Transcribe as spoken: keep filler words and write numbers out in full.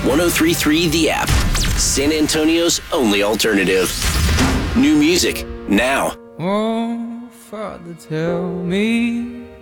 one oh three point three The App. San Antonio's only alternative. New music, now. Oh, Father, tell me